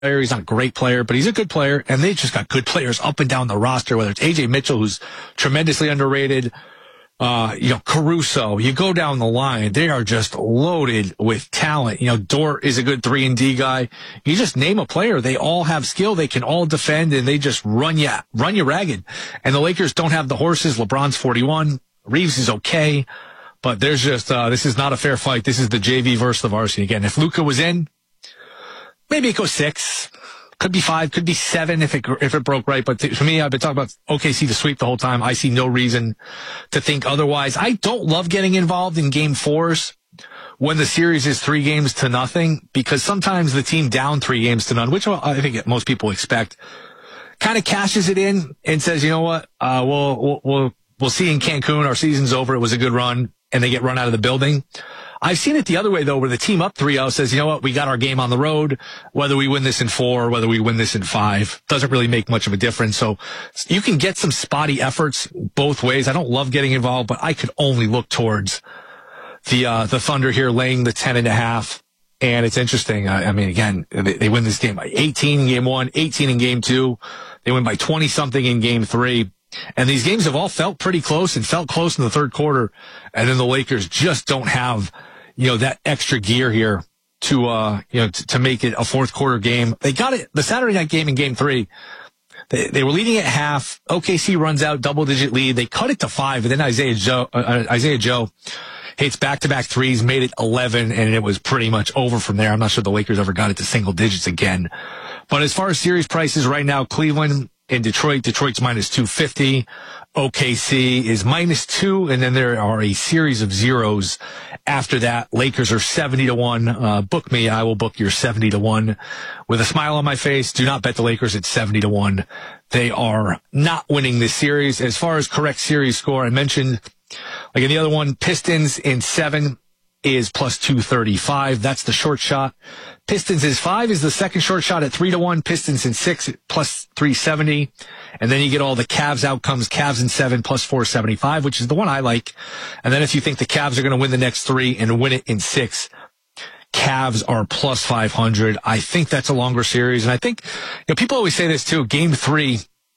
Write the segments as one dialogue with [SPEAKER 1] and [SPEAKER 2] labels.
[SPEAKER 1] player. He's not a great player, but he's a good player. And they just got good players up and down the roster, whether it's A.J. Mitchell, who's tremendously underrated, Caruso. You go down the line, they are just loaded with talent. Dort is a good 3-and-D guy. You just name a player. They all have skill. They can all defend, and they just run you ragged. And the Lakers don't have the horses. LeBron's 41. Reeves is okay. But there's just, this is not a fair fight. This is the JV versus the varsity. Again, if Luka was in, maybe it goes 6. Could be 5, could be 7 if it broke right. But for me, I've been talking about OKC to sweep the whole time. I see no reason to think otherwise. I don't love getting involved in game 4s when the series is 3-0 because sometimes the team down 3-0, which I think most people expect, kind of cashes it in and says, you know what, we'll see in Cancun. Our season's over. It was a good run. And they get run out of the building. I've seen it the other way, though, where the team up 3-0 says, you know what, we got our game on the road. Whether we win this in 4 or whether we win this in 5 doesn't really make much of a difference. So you can get some spotty efforts both ways. I don't love getting involved, but I could only look towards the Thunder here laying the 10.5. And it's interesting. I mean, again, they win this game by 18 in game 1, 18 in game 2. They win by 20-something in game 3. And these games have all felt pretty close and felt close in the third quarter. And then the Lakers just don't have, that extra gear here to make it a fourth quarter game. They got it. The Saturday night game in game 3, they were leading at half. OKC runs out double-digit lead. They cut it to 5. And then Isaiah Joe hits back-to-back threes, made it 11, and it was pretty much over from there. I'm not sure the Lakers ever got it to single digits again. But as far as series prices right now, Cleveland in Detroit's minus 250. OKC is minus 2, and then there are a series of zeros after that. Lakers are 70-1. Book me. I will book your 70-1 with a smile on my face. Do not bet the Lakers at 70-1. They are not winning this series. As far as correct series score, I mentioned, like in the other one, Pistons in 7 is plus 235. That's the short shot. Pistons is 5 is the second short shot at 3-1. Pistons in 6 plus 370. And then you get all the Cavs outcomes. Cavs in 7 plus 475, which is the one I like. And then if you think the Cavs are going to win the next 3 and win it in 6, Cavs are plus 500. I think that's a longer series. And I think, people always say this too. Game 3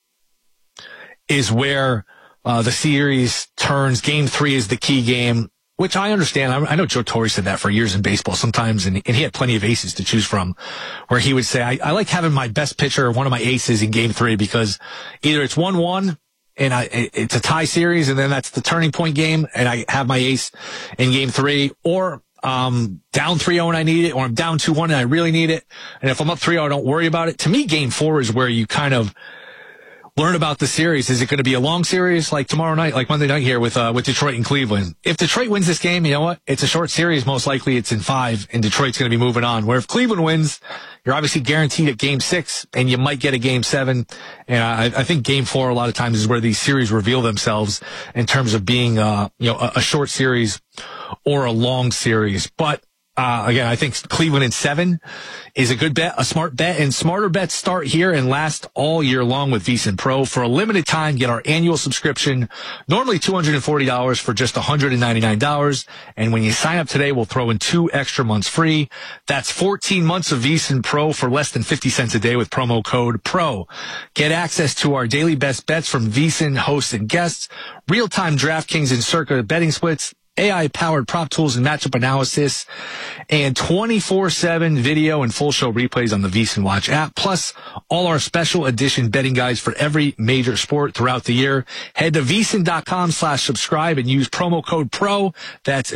[SPEAKER 1] is where the series turns. Game 3 is the key game, which I understand. I know Joe Torre said that for years in baseball sometimes, and he had plenty of aces to choose from, where he would say, I like having my best pitcher, one of my aces in game 3, because either it's 1-1 and it's a tie series, and then that's the turning point game, and I have my ace in game 3, or down 3-0 and I need it, or I'm down 2-1 and I really need it. And if I'm up 3-0, I don't worry about it. To me, game 4 is where you kind of learn about the series. Is it going to be a long series like tomorrow night, like Monday night here with Detroit and Cleveland? If Detroit wins this game, you know what? It's a short series. Most likely it's in 5 and Detroit's going to be moving on. Where if Cleveland wins, you're obviously guaranteed at game 6 and you might get a game 7. And I think game 4 a lot of times is where these series reveal themselves in terms of being, a short series or a long series. But again, I think Cleveland in 7 is a good bet, a smart bet, and smarter bets start here and last all year long with VSiN Pro. For a limited time, get our annual subscription, normally $240 for just $199. And when you sign up today, we'll throw in 2 extra months free. That's 14 months of VSiN Pro for less than 50 cents a day with promo code PRO. Get access to our daily best bets from VSiN hosts and guests, real-time DraftKings and Circa betting splits, AI-powered prop tools and matchup analysis, and 24/7 video and full show replays on the VSiN Watch app, plus all our special edition betting guides for every major sport throughout the year. Head to VSiN.com/subscribe and use promo code PRO. That's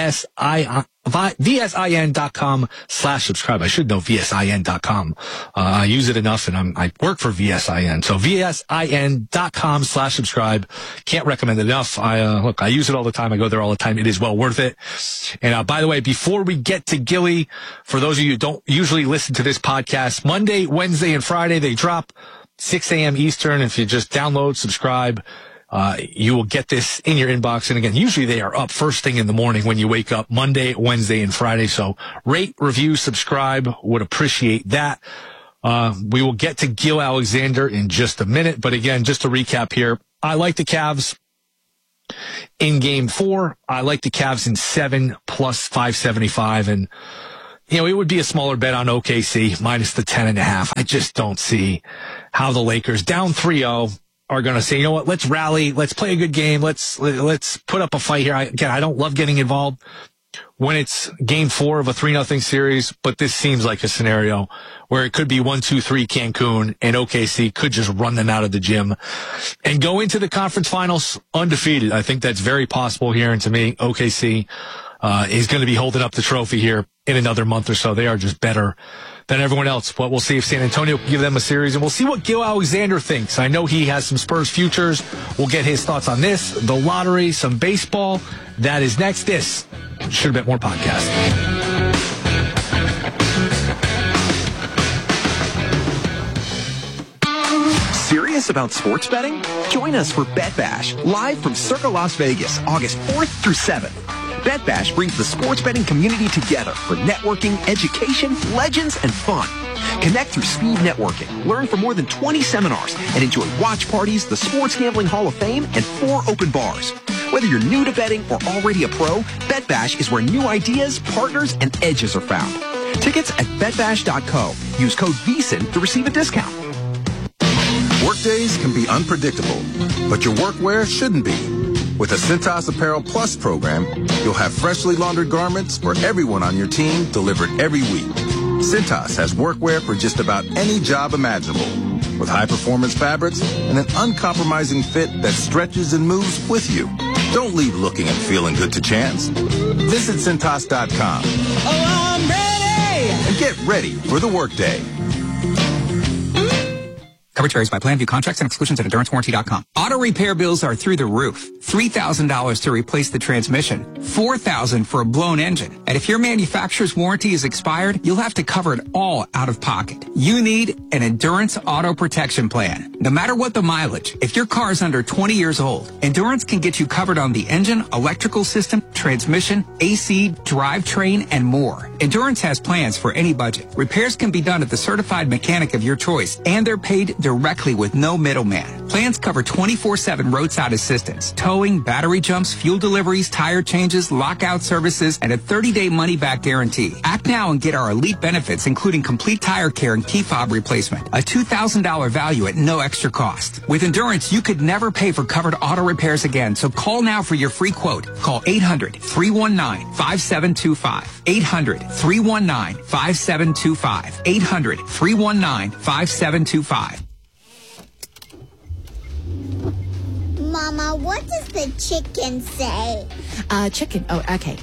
[SPEAKER 1] VSIN.com/subscribe. I should know VSIN.com. I use it enough, and I work for VSIN. So VSIN.com/subscribe. Can't recommend it enough. I use it all the time. I go there all the time. It is well worth it. And by the way, before we get to Gilly, for those of you who don't usually listen to this podcast, Monday, Wednesday, and Friday, they drop 6 a.m. Eastern. If you just download, subscribe, you will get this in your inbox. And again, usually they are up first thing in the morning when you wake up, Monday, Wednesday, and Friday. So rate, review, subscribe. Would appreciate that. We will get to Gil Alexander in just a minute. But again, just to recap here, I like the Cavs in game 4. I like the Cavs in 7 plus 575. And it would be a smaller bet on OKC minus the 10.5. I just don't see how the Lakers down 3-0 are going to say, you know what, let's rally, let's play a good game, let's put up a fight here. I don't love getting involved when it's game 4 of a 3-0 series, but this seems like a scenario where it could be 1-2-3 Cancun and OKC could just run them out of the gym and go into the conference finals undefeated. I think that's very possible here. And to me, OKC is going to be holding up the trophy here in another month or so. They are just better than everyone else. But we'll see if San Antonio can give them a series, and we'll see what Gil Alexander thinks. I know he has some Spurs futures. We'll get his thoughts on this, the lottery, some baseball. That is next. This Should Have Bet More podcast.
[SPEAKER 2] Serious about sports betting? Join us for Bet Bash, live from Circa Las Vegas, August 4th through 7th. Bet Bash brings the sports betting community together for networking, education, legends, and fun. Connect through speed networking, learn from more than 20 seminars, and enjoy watch parties, the Sports Gambling Hall of Fame, and 4 open bars. Whether you're new to betting or already a pro, Bet Bash is where new ideas, partners, and edges are found. Tickets at betbash.co. Use code VSIN to receive a discount.
[SPEAKER 3] Workdays can be unpredictable, but your workwear shouldn't be. With a Cintas Apparel Plus program, you'll have freshly laundered garments for everyone on your team delivered every week. Cintas has workwear for just about any job imaginable, with high-performance fabrics and an uncompromising fit that stretches and moves with you. Don't leave looking and feeling good to chance. Visit Cintas.com.
[SPEAKER 4] Oh, I'm ready!
[SPEAKER 3] And get ready for the workday.
[SPEAKER 5] Coverage varies by plan. View contracts and exclusions at EnduranceWarranty.com. Auto repair bills are through the roof. $3,000 to replace the transmission. $4,000 for a blown engine. And if your manufacturer's warranty is expired, you'll have to cover it all out of pocket. You need an Endurance Auto Protection Plan. No matter what the mileage, if your car is under 20 years old, Endurance can get you covered on the engine, electrical system, transmission, AC, drivetrain, and more. Endurance has plans for any budget. Repairs can be done at the certified mechanic of your choice, and they're paid directly with no middleman. Plans cover 24/7 roadside assistance, towing, battery jumps, fuel deliveries, tire changes, lockout services, and a 30-day money-back guarantee. Act now and get our elite benefits, including complete tire care and key fob replacement. A $2,000 value at no extra cost. With Endurance, you could never pay for covered auto repairs again, so call now for your free quote. Call 800-319-5725. 800-319-5725. 800-319-5725.
[SPEAKER 6] Mama, what does the chicken say?
[SPEAKER 4] Chicken. Oh, okay.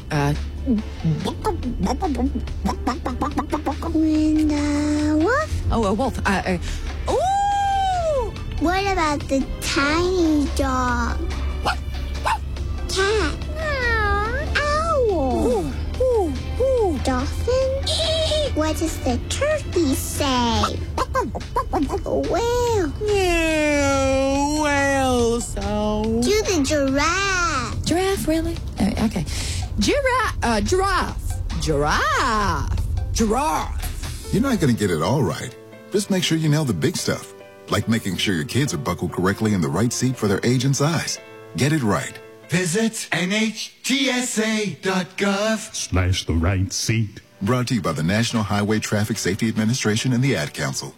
[SPEAKER 6] When the wolf?
[SPEAKER 4] Oh, a wolf. Ooh!
[SPEAKER 6] What about the tiny dog? Cat? Owl? Dolphin? What does the turkey say? Whale?
[SPEAKER 4] Whale sound.
[SPEAKER 6] Do the giraffe.
[SPEAKER 4] Giraffe, really? Okay. Giraffe. Giraffe.
[SPEAKER 7] You're not going to get it all right. Just make sure you nail the big stuff, like making sure your kids are buckled correctly in the right seat for their age and size. Get it right.
[SPEAKER 8] Visit NHTSA.gov/the right seat.
[SPEAKER 7] Brought to you by the National Highway Traffic Safety Administration and the Ad Council.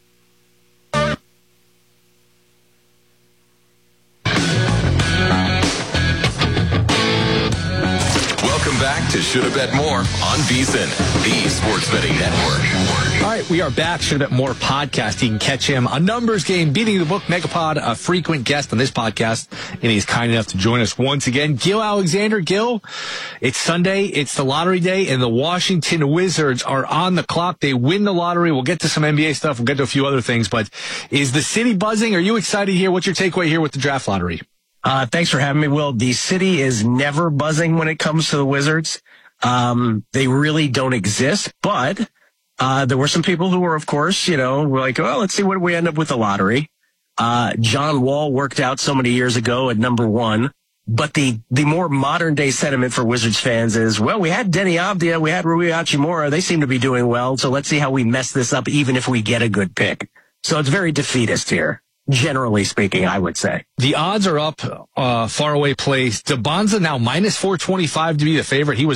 [SPEAKER 9] Welcome back to Should Have Bet More on VSiN, the Sports Betting Network.
[SPEAKER 1] All right, we are back. Should Have Bet More podcast. You can catch him on Numbers Game, Beating the Book, Megapod, a frequent guest on this podcast, and he's kind enough to join us once again. Gil Alexander. Gil, it's Sunday, it's the lottery day, and the Washington Wizards are on the clock. They win the lottery. We'll get to some NBA stuff. We'll get to a few other things, but is the city buzzing? Are you excited here? What's your takeaway here with the draft lottery?
[SPEAKER 10] Thanks for having me, Will. The city is never buzzing when it comes to the Wizards. They really don't exist, but there were some people who were, of course, were like, well, let's see what we end up with the lottery. John Wall worked out so many years ago at number 1. But the more modern day sentiment for Wizards fans is, well, we had Denny Avdia, we had Rui Hachimura. They seem to be doing well. So let's see how we mess this up, even if we get a good pick. So it's very defeatist here. Generally speaking, I would say.
[SPEAKER 1] The odds are up, faraway place. DeBonza now minus 425 to be the favorite. He was a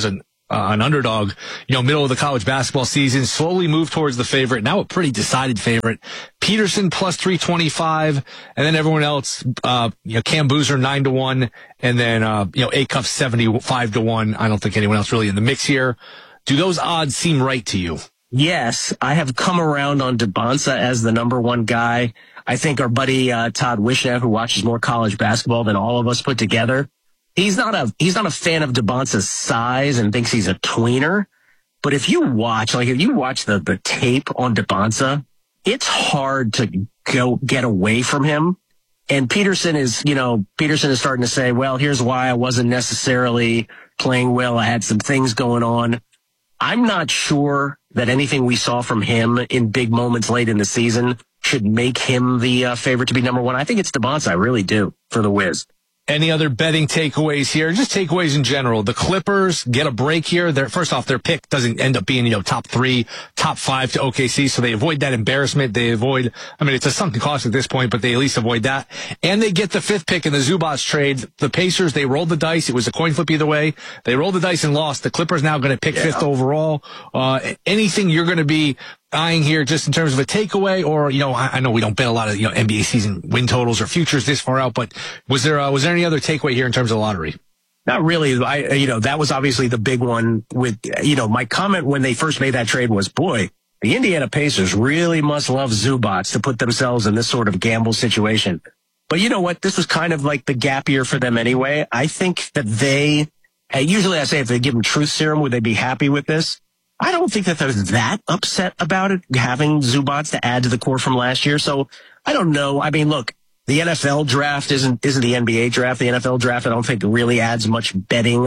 [SPEAKER 1] an underdog, middle of the college basketball season, slowly moved towards the favorite. Now a pretty decided favorite. Peterson plus 325, and then everyone else, Cam Boozer 9-1, and then, Acuff 75-1. I don't think anyone else really in the mix here. Do those odds seem right to you?
[SPEAKER 10] Yes, I have come around on DeBonsa as the number one guy. I think our buddy Todd Wishnev, who watches more college basketball than all of us put together, he's not a fan of DeBonsa's size and thinks he's a tweener. But if you watch the tape on DeBonsa, it's hard to get away from him. And Peterson is starting to say, well, here's why I wasn't necessarily playing well. I had some things going on. I'm not sure that anything we saw from him in big moments late in the season should make him the favorite to be number one. I think it's DeBonsa. I really do, for the Wiz.
[SPEAKER 1] Any other betting takeaways here? Just takeaways in general. The Clippers get a break here. First off, their pick doesn't end up being, top 3, top 5 to OKC, so they avoid that embarrassment. It's a sunken cost at this point, but they at least avoid that. And they get the 5th pick in the Zubats trade. The Pacers, they rolled the dice. It was a coin flip either way. They rolled the dice and lost. The Clippers now going to pick 5th overall. Anything you're going to be eyeing here just in terms of a takeaway, or, I know we don't bet a lot of, NBA season win totals or futures this far out, but was there any other takeaway here in terms of the lottery?
[SPEAKER 10] Not really. That was obviously the big one with, my comment when they first made that trade was, boy, the Indiana Pacers really must love Zubats to put themselves in this sort of gamble situation. But you know what? This was kind of like the gap year for them anyway. I think that usually I say if they give them truth serum, would they be happy with this? I don't think that they're that upset about it, having Zubats to add to the core from last year. So I don't know. I mean, look, the NFL draft isn't the NBA draft. The NFL draft, I don't think really adds much betting,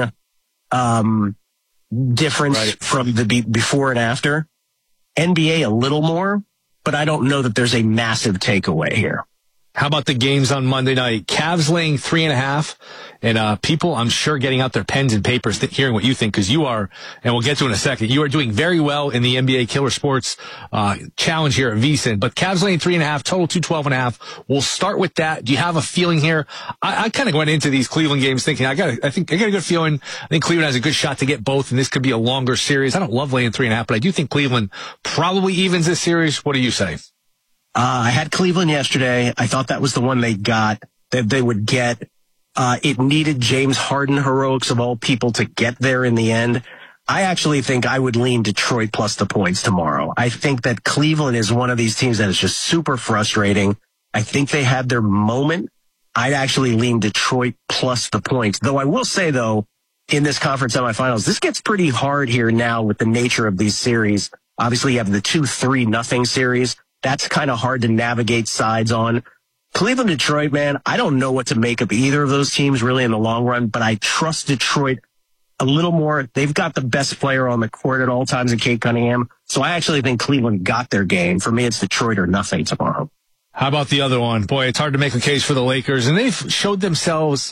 [SPEAKER 10] difference from the before and after. NBA a little more, but I don't know that there's a massive takeaway here.
[SPEAKER 1] How about the games on Monday night? Cavs laying 3.5, and people, I'm sure, getting out their pens and papers, hearing what you think, because you are, and we'll get to in a second, you are doing very well in the NBA Killer Sports challenge here at VSiN. But Cavs laying 3.5, total 212.5. We'll start with that. Do you have a feeling here? I kind of went into these Cleveland games thinking I got a good feeling. I think Cleveland has a good shot to get both, and this could be a longer series. I don't love laying 3.5, but I do think Cleveland probably evens this series. What do you say?
[SPEAKER 10] I had Cleveland yesterday. I thought that was the one they would get. It needed James Harden heroics of all people to get there in the end. I actually think I would lean Detroit plus the points tomorrow. I think that Cleveland is one of these teams that is just super frustrating. I think they had their moment. I'd actually lean Detroit plus the points. Though I will say, though, in this conference semifinals, this gets pretty hard here now with the nature of these series. Obviously, you have the 2-3-0 series. That's kind of hard to navigate sides on. Cleveland, Detroit, man, I don't know what to make of either of those teams really in the long run, but I trust Detroit a little more. They've got the best player on the court at all times in Cade Cunningham. So I actually think Cleveland got their game. For me, it's Detroit or nothing tomorrow.
[SPEAKER 1] How about the other one? Boy, it's hard to make a case for the Lakers, and they've showed themselves,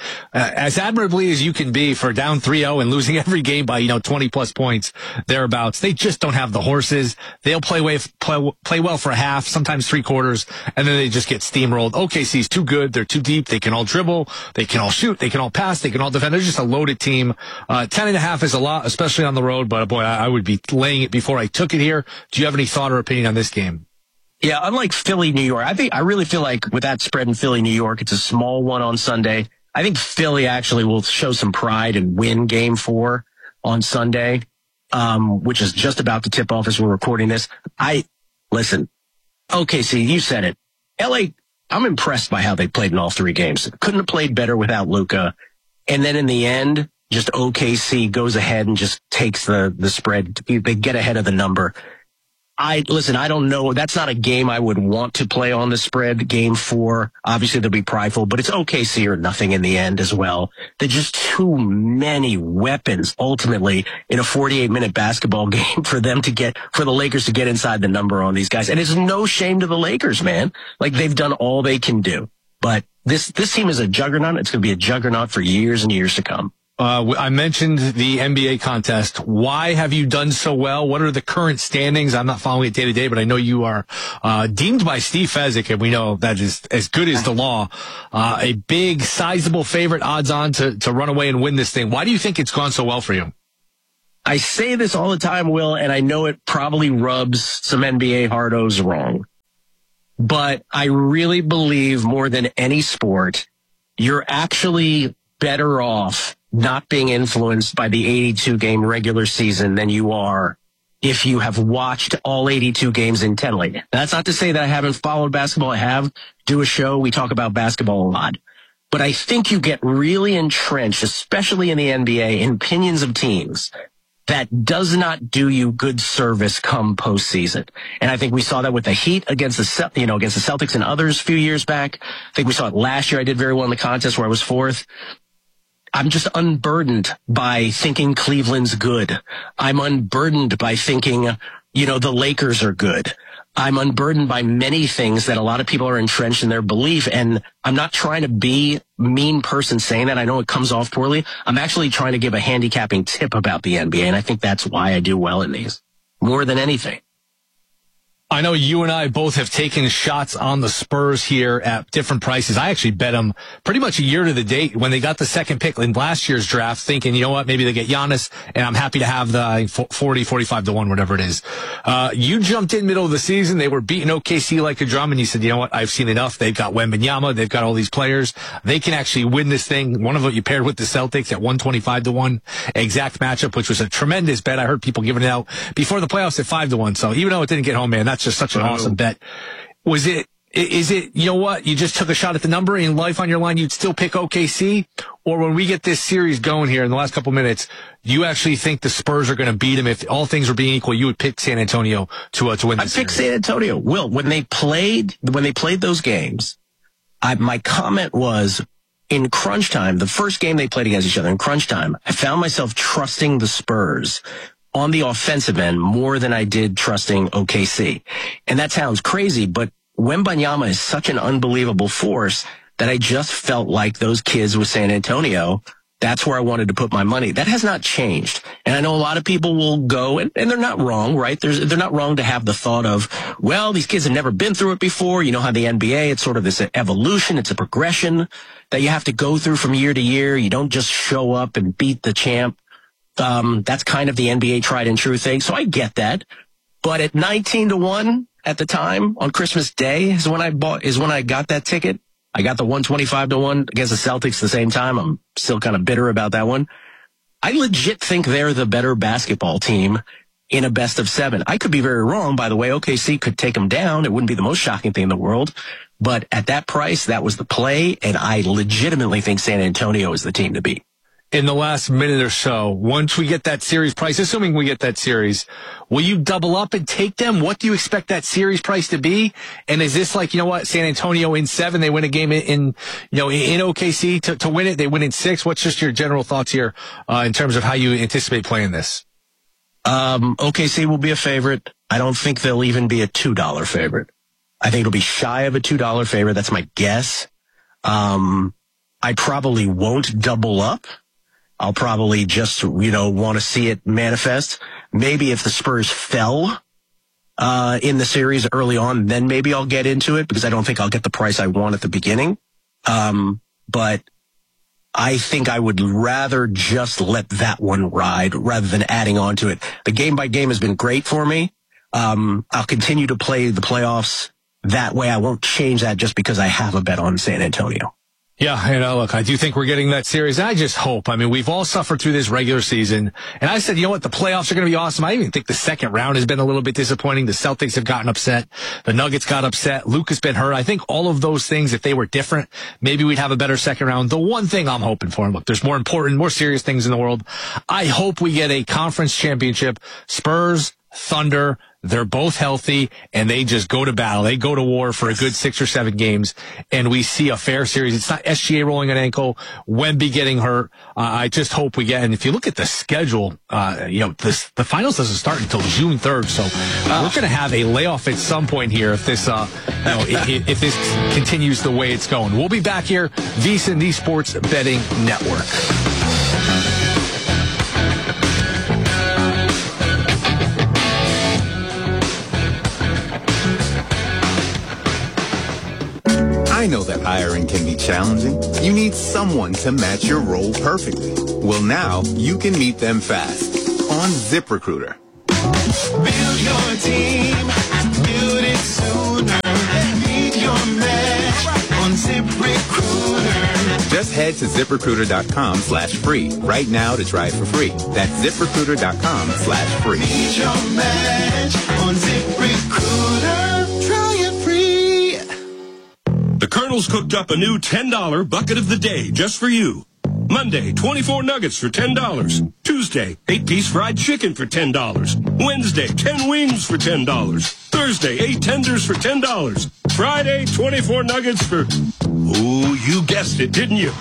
[SPEAKER 1] as admirably as you can be for down 3-0 and losing every game by, 20 plus points, thereabouts. They just don't have the horses. They'll play well for a half, sometimes 3 quarters, and then they just get steamrolled. OKC's too good. They're too deep. They can all dribble. They can all shoot. They can all pass. They can all defend. They're just a loaded team. 10.5 is a lot, especially on the road, but boy, I would be laying it before I took it here. Do you have any thought or opinion on this game?
[SPEAKER 10] Yeah, unlike Philly, New York, I really feel like with that spread in Philly, New York, it's a small one on Sunday. I think Philly actually will show some pride and win game 4 on Sunday, which is just about to tip off as we're recording this. Listen, OKC, you said it. LA, I'm impressed by how they played in all 3 games. Couldn't have played better without Luka. And then in the end, just OKC goes ahead and just takes the spread. They get ahead of the number. I don't know. That's not a game I would want to play on the spread. Game 4, obviously they'll be prideful, but it's OKC or nothing in the end as well. There's just too many weapons ultimately in a 48-minute basketball game for the Lakers to get inside the number on these guys. And it's no shame to the Lakers, man. Like, they've done all they can do. But this team is a juggernaut. It's going to be a juggernaut for years and years to come.
[SPEAKER 1] I mentioned the NBA contest. Why have you done so well? What are the current standings? I'm not following it day to day, but I know you are deemed by Steve Fezzik, and we know that is as good as the law. A big, sizable favorite, odds on to run away and win this thing. Why do you think it's gone so well for you?
[SPEAKER 10] I say this all the time, Will, and I know it probably rubs some NBA hardos wrong. But I really believe more than any sport, you're actually better off not being influenced by the 82-game regular season than you are if you have watched all 82 games intently. That's not to say that I haven't followed basketball. I have. Do a show. We talk about basketball a lot. But I think you get really entrenched, especially in the NBA, in opinions of teams. That does not do you good service come postseason. And I think we saw that with the Heat against the Celtics and others a few years back. I think we saw it last year. I did very well in the contest where I was fourth. I'm just unburdened by thinking Cleveland's good. I'm unburdened by thinking, the Lakers are good. I'm unburdened by many things that a lot of people are entrenched in their belief. And I'm not trying to be a mean person saying that. I know it comes off poorly. I'm actually trying to give a handicapping tip about the NBA. And I think that's why I do well in these more than anything.
[SPEAKER 1] I know you and I both have taken shots on the Spurs here at different prices. I actually bet them pretty much a year to the date when they got the second pick in last year's draft, thinking, you know what, maybe they get Giannis, and I'm happy to have the 40, 45 to 1, whatever it is. You jumped in middle of the season. They were beating OKC like a drum, and you said, you know what, I've seen enough. They've got Wembanyama. They've got all these players. They can actually win this thing. One of them you paired with the Celtics at 125 to 1 exact matchup, which was a tremendous bet. I heard people giving it out before the playoffs at 5 to 1. So even though it didn't get home, man, that's just such an awesome bet. Is it, you know what, you just took a shot at the number in life on your line, you'd still pick OKC? Or when we get this series going here in the last couple minutes, do you actually think the Spurs are going to beat them? If all things were being equal, you would pick San Antonio to win this series?
[SPEAKER 10] I'd pick San Antonio. Will, when they played those games, my comment was, in crunch time, the first game they played against each other in crunch time, I found myself trusting the Spurs on the offensive end more than I did trusting OKC. And that sounds crazy, but Wembanyama is such an unbelievable force that I just felt like those kids with San Antonio, that's where I wanted to put my money. That has not changed. And I know a lot of people will go, and they're not wrong, right? They're not wrong to have the thought of, well, these kids have never been through it before. You know how the NBA, it's sort of this evolution. It's a progression that you have to go through from year to year. You don't just show up and beat the champ. That's kind of the NBA tried and true thing. So I get that. But at 19 to 1 at the time on Christmas Day is when I got that ticket. I got the 125 to 1 against the Celtics at the same time. I'm still kind of bitter about that one. I legit think they're the better basketball team in a best of 7. I could be very wrong, by the way. OKC could take them down. It wouldn't be the most shocking thing in the world. But at that price, that was the play. And I legitimately think San Antonio is the team to beat.
[SPEAKER 1] In the last minute or so, once we get that series price, assuming we get that series, will you double up and take them? What do you expect that series price to be? And is this like, you know what, San Antonio in 7, they win a game in OKC to win it, they win in 6? What's just your general thoughts here in terms of how you anticipate playing this?
[SPEAKER 10] OKC will be a favorite. I don't think they'll even be a $2 favorite. I think it'll be shy of a $2 favorite. That's my guess. I probably won't double up. I'll probably just, want to see it manifest. Maybe if the Spurs fell in the series early on, then maybe I'll get into it because I don't think I'll get the price I want at the beginning. But I think I would rather just let that one ride rather than adding on to it. The game by game has been great for me. I'll continue to play the playoffs that way. I won't change that just because I have a bet on San Antonio.
[SPEAKER 1] Yeah, look, I do think we're getting that series. I just hope. I mean, we've all suffered through this regular season. And I said, you know what, the playoffs are going to be awesome. I even think the second round has been a little bit disappointing. The Celtics have gotten upset. The Nuggets got upset. Luke has been hurt. I think all of those things, if they were different, maybe we'd have a better second round. The one thing I'm hoping for, and look, there's more important, more serious things in the world. I hope we get a conference championship. Spurs, Thunder, they're both healthy, and they just go to battle. They go to war for a good 6 or 7 games, and we see a fair series. It's not SGA rolling an ankle, Wemby getting hurt. I just hope we get, and if you look at the schedule, the finals doesn't start until June 3rd, so we're going to have a layoff at some point here if this, if this continues the way it's going. We'll be back here, VSiN, the Sports Betting Network.
[SPEAKER 3] I know that hiring can be challenging. You need someone to match your role perfectly. Well, now you can meet them fast on ZipRecruiter.
[SPEAKER 11] Build your team, build it sooner. Meet your match on ZipRecruiter.
[SPEAKER 3] Just head to ZipRecruiter.com/free right now to try it for free. That's ZipRecruiter.com/free.
[SPEAKER 11] Meet your match on ZipRecruiter. Try it free.
[SPEAKER 12] The Colonel's cooked up a new $10 bucket of the day just for you. Monday, 24 nuggets for $10. Tuesday, 8-piece fried chicken for $10. Wednesday, 10 wings for $10. Thursday, 8 tenders for $10. Friday, 24 nuggets for... Oh, you guessed it, didn't you?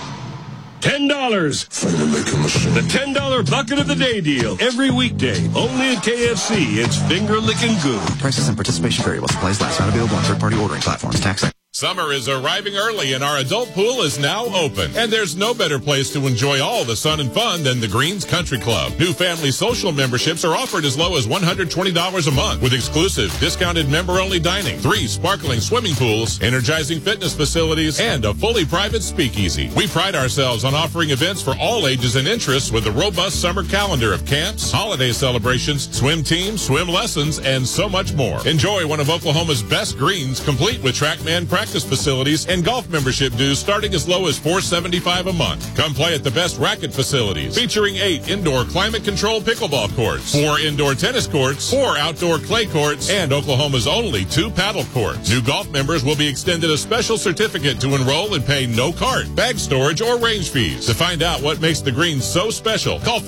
[SPEAKER 12] $10. The $10 bucket of the day deal. Every weekday. Only at KFC. It's finger-licking good.
[SPEAKER 13] Prices and participation vary while supplies last. Not available on third-party ordering platforms. Tax.
[SPEAKER 14] Summer is arriving early and our adult pool is now open. And there's no better place to enjoy all the sun and fun than the Greens Country Club. New family social memberships are offered as low as $120 a month with exclusive discounted member-only dining, 3 sparkling swimming pools, energizing fitness facilities, and a fully private speakeasy. We pride ourselves on offering events for all ages and interests with a robust summer calendar of camps, holiday celebrations, swim teams, swim lessons, and so much more. Enjoy one of Oklahoma's best greens, complete with TrackMan practice facilities and golf membership dues starting as low as $475 a month. Come play at the best racket facilities, featuring 8 indoor climate-controlled pickleball courts, 4 indoor tennis courts, 4 outdoor clay courts, and Oklahoma's only 2 paddle courts. New golf members will be extended a special certificate to enroll and pay no cart, bag storage, or range fees. To find out what makes the Greens so special, call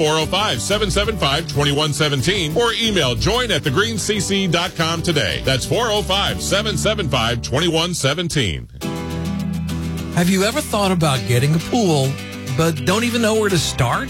[SPEAKER 14] 405-775-2117 or email join@thegreenscc.com today. That's 405-775-2117.
[SPEAKER 15] Have you ever thought about getting a pool, but don't even know where to start?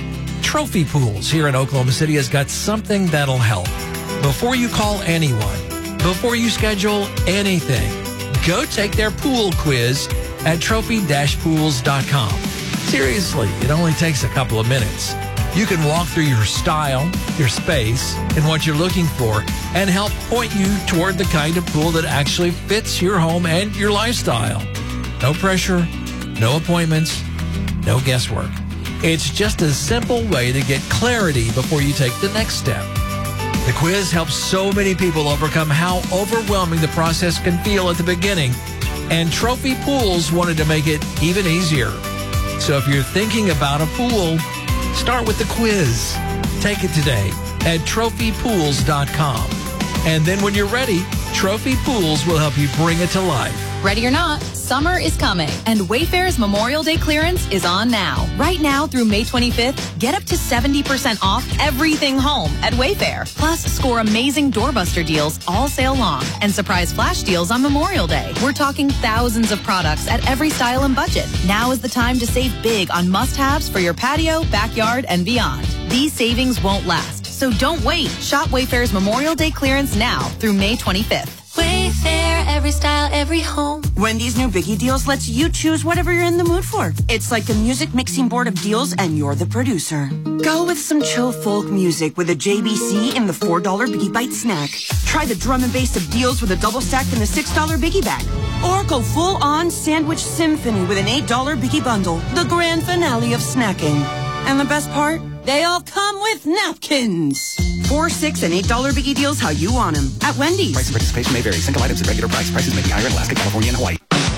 [SPEAKER 15] Trophy Pools here in Oklahoma City has got something that'll help. Before you call anyone, before you schedule anything, go take their pool quiz at trophy-pools.com. Seriously, it only takes a couple of minutes. You can walk through your style, your space, and what you're looking for, and help point you toward the kind of pool that actually fits your home and your lifestyle. No pressure, no appointments, no guesswork. It's just a simple way to get clarity before you take the next step. The quiz helps so many people overcome how overwhelming the process can feel at the beginning, and Trophy Pools wanted to make it even easier. So if you're thinking about a pool, start with the quiz. Take it today at trophypools.com. And then when you're ready, Trophy Pools will help you bring it to life.
[SPEAKER 16] Ready or not, summer is coming, and Wayfair's Memorial Day clearance is on now. Right now through May 25th, get up to 70% off everything home at Wayfair. Plus, score amazing doorbuster deals all sale long and surprise flash deals on Memorial Day. We're talking thousands of products at every style and budget. Now is the time to save big on must-haves for your patio, backyard, and beyond. These savings won't last, so don't wait. Shop Wayfair's Memorial Day clearance now through May 25th.
[SPEAKER 17] Wayfair, every style, every home.
[SPEAKER 18] Wendy's new Biggie Deals lets you choose whatever you're in the mood for. It's like a music mixing board of deals, and you're the producer. Go with some chill folk music with a JBC in the $4 Biggie Bite snack. Try the drum and bass of deals with a double stack in the $6 Biggie bag. Or go full-on sandwich symphony with an $8 Biggie bundle. The grand finale of snacking. And the best part? They all come with napkins. $4, $6, and $8 Biggie Deals how you want them at Wendy's.
[SPEAKER 13] Price and participation may vary. Single items at regular price. Prices may be higher in Alaska, California, and Hawaii.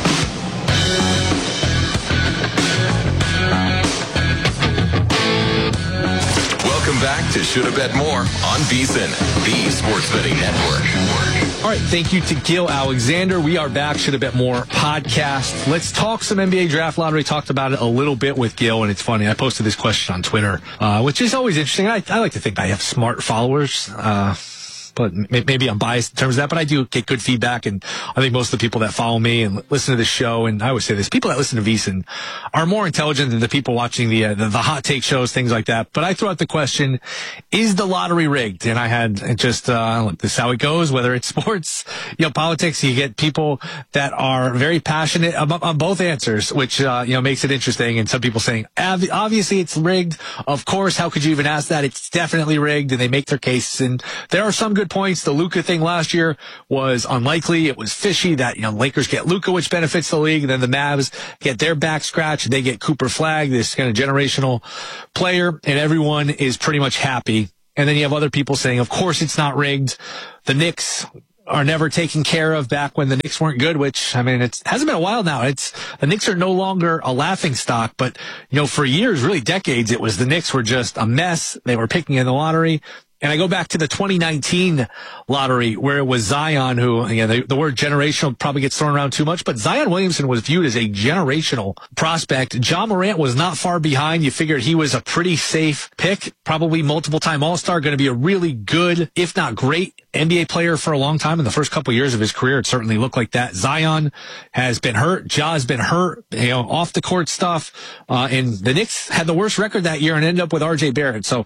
[SPEAKER 9] Welcome back to Shoulda Bet More on VSiN, the Sports Betting Network.
[SPEAKER 1] All right, thank you to Gil Alexander. We are back, Shoulda Bet More podcast. Let's talk some NBA draft lottery. Talked about it a little bit with Gil, and it's funny. I posted this question on Twitter, which is always interesting. I like to think I have smart followers. But maybe I'm biased in terms of that, but I do get good feedback, and I think most of the people that follow me and listen to this show, and I always say this, people that listen to VSiN are more intelligent than the people watching the hot take shows, things like that. But I threw out the question, is the lottery rigged? And I had just, this is how it goes, whether it's sports, politics, you get people that are very passionate on both answers, which, makes it interesting. And some people saying, obviously it's rigged. Of course, how could you even ask that? It's definitely rigged, and they make their case. And there are some good points. The Luka thing last year was unlikely. It was fishy that, Lakers get Luka, which benefits the league. And then the Mavs get their back scratched. They get Cooper Flagg, this kind of generational player, and everyone is pretty much happy And then you have other people saying, of course it's not rigged. The Knicks are never taken care of back when the Knicks weren't good, which, I mean, it hasn't been a while now. The Knicks are no longer a laughing stock, but, for years, really decades, it was the Knicks were just a mess. They were picking in the lottery. And I go back to the 2019 lottery where it was Zion who, again, the word generational probably gets thrown around too much, but Zion Williamson was viewed as a generational prospect. Ja Morant was not far behind. You figured he was a pretty safe pick, probably multiple-time All-Star, going to be a really good, if not great, NBA player for a long time. In the first couple of years of his career, it certainly looked like that. Zion has been hurt. Ja has been hurt, off the court stuff. And the Knicks had the worst record that year and ended up with RJ Barrett. So,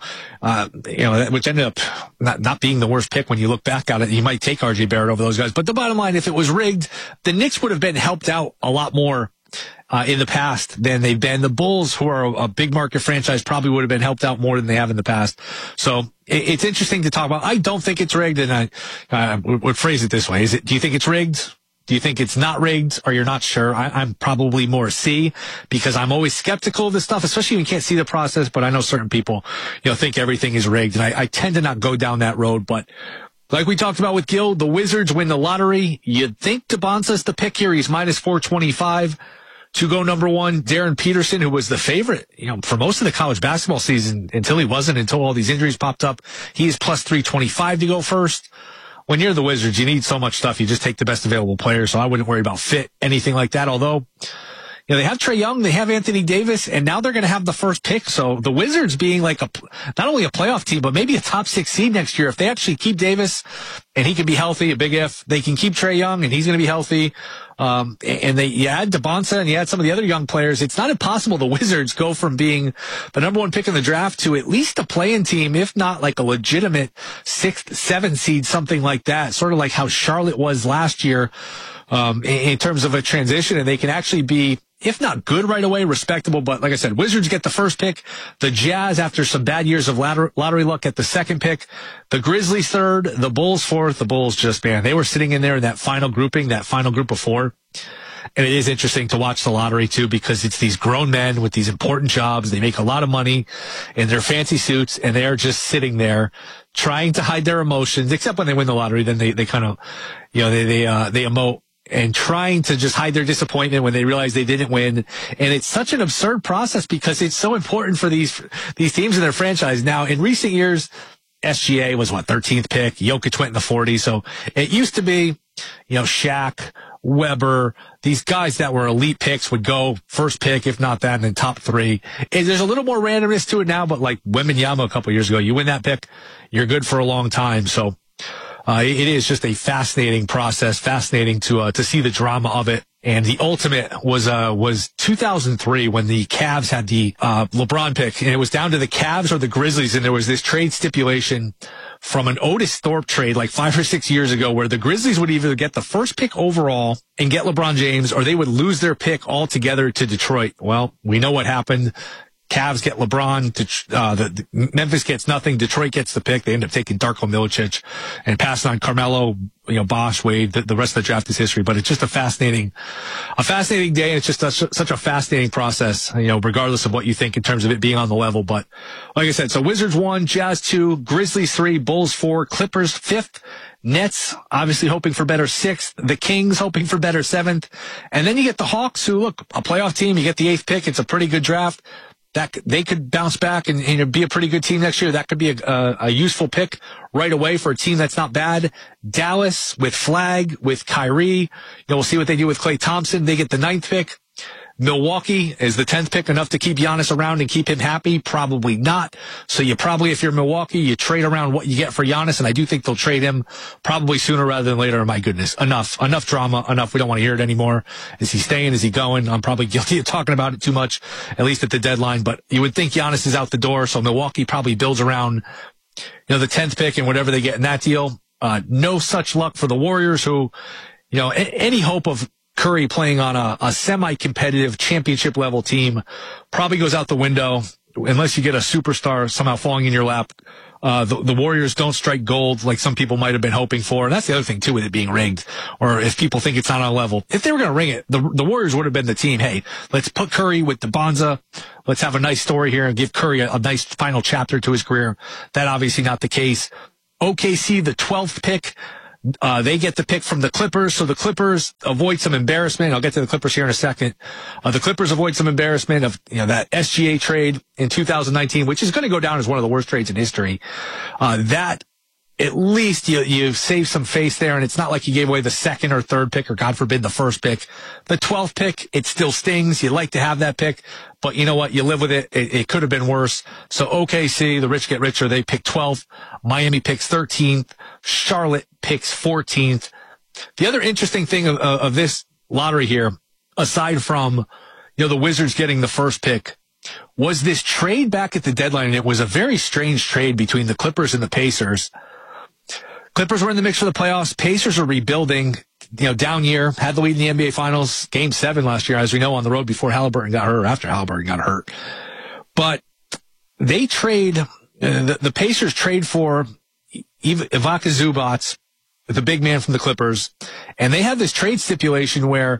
[SPEAKER 1] which ended up not being the worst pick when you look back at it. You might take RJ Barrett over those guys. But the bottom line, if it was rigged, the Knicks would have been helped out a lot more in the past than they've been. The Bulls, who are a big market franchise, probably would have been helped out more than they have in the past. So it's interesting to talk about. I don't think it's rigged, and I would phrase it this way. Do you think it's rigged? Do you think it's not rigged, or you're not sure? I'm probably more C, because I'm always skeptical of this stuff, especially when you can't see the process. But I know certain people, think everything is rigged, and I tend to not go down that road. But like we talked about with Gil, the Wizards win the lottery. You'd think DeBonsa's the pick here. He's minus 425 to go number one. Darren Peterson, who was the favorite, for most of the college basketball season until he wasn't, until all these injuries popped up, he's plus 325 to go first. When you're the Wizards, you need so much stuff. You just take the best available player. So I wouldn't worry about fit, anything like that. Although, they have Trae Young, they have Anthony Davis, and now they're going to have the first pick. So the Wizards being like not only a playoff team, but maybe a top 6 seed next year. If they actually keep Davis and he can be healthy, a big if, they can keep Trae Young and he's going to be healthy. And you add DeBonsa and you add some of the other young players. It's not impossible the Wizards go from being the number one pick in the draft to at least a play-in team, if not like a legitimate 6th, 7th seed, something like that. Sort of like how Charlotte was last year, in terms of a transition, and they can actually be, if not good right away, respectable. But like I said, Wizards get the first pick. The Jazz, after some bad years of lottery luck, get the second pick. The Grizzlies third. The Bulls fourth. The Bulls they were sitting in there in that final grouping, that final group of 4. And it is interesting to watch the lottery, too, because it's these grown men with these important jobs. They make a lot of money in their fancy suits, and they're just sitting there trying to hide their emotions, except when they win the lottery. Then they kind of, they emote, and trying to just hide their disappointment when they realize they didn't win. And it's such an absurd process because it's so important for these teams in their franchise. Now, in recent years, SGA was 13th pick. Jokic went in the 40s. So it used to be, Shaq, Weber, these guys that were elite picks would go first pick, if not that, and then top 3. And there's a little more randomness to it now, but like Wembanyama a couple years ago, you win that pick, you're good for a long time. So it is just a fascinating process, fascinating to see the drama of it. And the ultimate was 2003 when the Cavs had the LeBron pick, and it was down to the Cavs or the Grizzlies, and there was this trade stipulation from an Otis Thorpe trade like 5 or 6 years ago where the Grizzlies would either get the first pick overall and get LeBron James, or they would lose their pick altogether to Detroit. Well, we know what happened. Cavs get LeBron. Memphis gets nothing. Detroit gets the pick. They end up taking Darko Milicic and passing on Carmelo, Bosh, Wade. The rest of the draft is history. But it's just a fascinating day. And it's just such a fascinating process, regardless of what you think in terms of it being on the level. But like I said, so Wizards 1, Jazz 2, Grizzlies 3, Bulls 4, Clippers 5th. Nets, obviously hoping for better 6th. The Kings hoping for better 7th. And then you get the Hawks, who, look, a playoff team. You get the 8th pick. It's a pretty good draft. That they could bounce back and be a pretty good team next year. That could be a useful pick right away for a team that's not bad. Dallas with Flag, with Kyrie. We'll see what they do with Klay Thompson. They get the 9th pick. Milwaukee is the 10th pick enough to keep Giannis around and keep him happy? Probably not. So if you're Milwaukee, you trade around what you get for Giannis, and I do think they'll trade him probably sooner rather than later. My goodness, enough drama, enough. We don't want to hear it anymore. Is he staying? Is he going? I'm probably guilty of talking about it too much, at least at the deadline, but you would think Giannis is out the door, so Milwaukee probably builds around, the 10th pick and whatever they get in that deal. No such luck for the Warriors, who, any hope of Curry playing on a semi-competitive championship-level team probably goes out the window unless you get a superstar somehow falling in your lap the Warriors don't strike gold like some people might have been hoping for. And that's the other thing, too, with it being rigged, or if people think it's not on a level. If they were going to ring it, the Warriors would have been the team. Hey, let's put Curry with the Bonza. Let's have a nice story here and give Curry a nice final chapter to his career. That obviously not the case. OKC, the 12th pick. They get the pick from the Clippers, so the Clippers avoid some embarrassment. I'll get to the Clippers here in a second. The Clippers avoid some embarrassment of, that SGA trade in 2019, which is going to go down as one of the worst trades in history. That at least you save some face there, and it's not like you gave away the second or third pick, or God forbid the first pick. The 12th pick, it still stings. You like to have that pick, but you know what? You live with it. It could have been worse. So OKC, the rich get richer. They pick 12th. Miami picks 13th. Charlotte picks 14th. The other interesting thing of this lottery here, aside from, the Wizards getting the first pick, was this trade back at the deadline. And it was a very strange trade between the Clippers and the Pacers. Clippers were in the mix for the playoffs. Pacers are rebuilding, down year, had the lead in the NBA Finals, Game 7 last year, as we know, on the road before Halliburton got hurt, or after Halliburton got hurt. But they trade, the Pacers trade for Ivica Zubac, the big man from the Clippers, and they have this trade stipulation where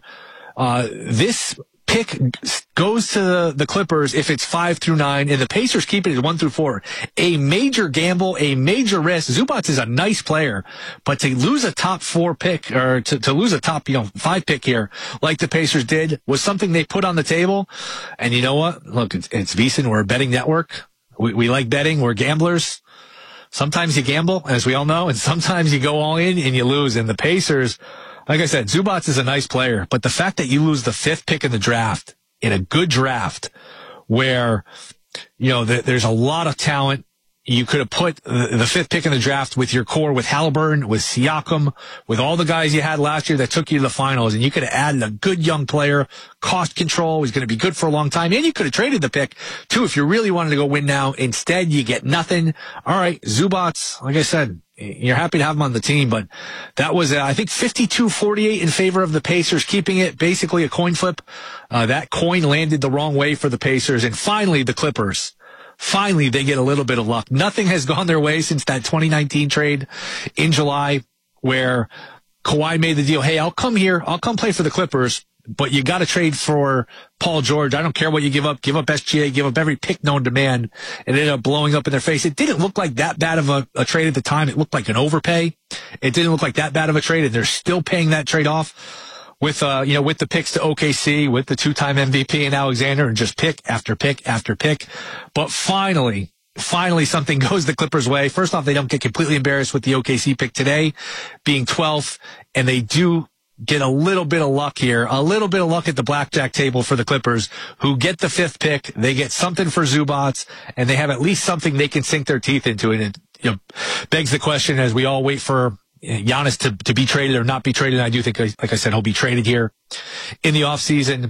[SPEAKER 1] this pick goes to the Clippers if it's 5 through 9, and the Pacers keep it at 1 through 4. A major gamble, a major risk. Zubac is a nice player, but to lose a top 4 pick, or to lose a top 5 pick here, like the Pacers did, was something they put on the table. And you know what? Look, it's VSiN. We're a betting network. We like betting. We're gamblers. Sometimes you gamble, as we all know, and sometimes you go all in and you lose. And the Pacers, like I said, Zubac is a nice player, but the fact that you lose the 5th pick in the draft, in a good draft, where, there's a lot of talent, you could have put the 5th pick in the draft with your core, with Halliburton, with Siakam, with all the guys you had last year that took you to the finals, and you could have added a good young player, cost control, was going to be good for a long time, and you could have traded the pick, too, if you really wanted to go win now. Instead, you get nothing. All right, Zubac, like I said, you're happy to have him on the team, but that was, I think, 52-48 in favor of the Pacers, keeping it basically a coin flip. That coin landed the wrong way for the Pacers, and finally, the Clippers. Finally, they get a little bit of luck. Nothing has gone their way since that 2019 trade in July, where Kawhi made the deal. Hey, I'll come here. I'll come play for the Clippers, but you got to trade for Paul George. I don't care what you give up. Give up SGA, give up every pick known to man. And it ended up blowing up in their face. It didn't look like that bad of a trade at the time. It looked like an overpay. It didn't look like that bad of a trade, and they're still paying that trade off with, with the picks to OKC, with the 2-time MVP and Alexander, and just pick after pick after pick. But finally something goes the Clippers' way. First off, they don't get completely embarrassed with the OKC pick today, being 12th, and they do get a little bit of luck here, a little bit of luck at the blackjack table for the Clippers, who get the 5th pick. They get something for Zubac, and they have at least something they can sink their teeth into. And it begs the question, as we all wait for Giannis to be traded or not be traded. I do think, like I said, he'll be traded here in the offseason.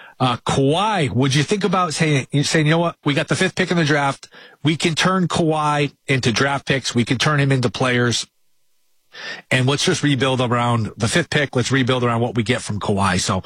[SPEAKER 1] Kawhi, would you think about saying, you know what? We got the 5th pick in the draft. We can turn Kawhi into draft picks. We can turn him into players. And let's just rebuild around the 5th pick. Let's rebuild around what we get from Kawhi. So,